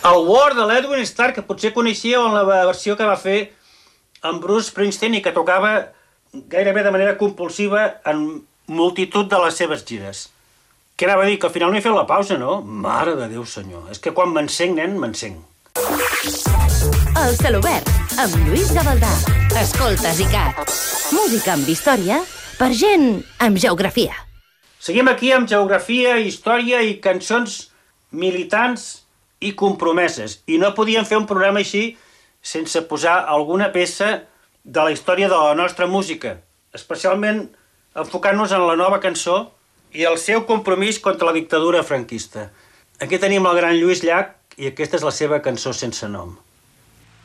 El War de l'Edwin Starr, que potser coneixíeu en la versió que va fer amb Bruce Springsteen i que tocava gairebé de manera compulsiva en multitud de les seves gires. Què anava a dir? Que al final no he fet la pausa, no? Mare de Déu, senyor. És que quan m'encenc, nen, m'encenc. El Celobert, amb Lluís Gavaldà. Escoltes ICAT. Música amb història per gent amb geografia. Seguim aquí amb geografia, història i cançons militants i compromeses. I no podíem fer un programa així sense posar alguna peça de la història de la nostra música, especialment enfocant-nos en la nova cançó i el seu compromís contra la dictadura franquista. Aquí tenim el gran Lluís Llach i aquesta és la seva cançó sense nom.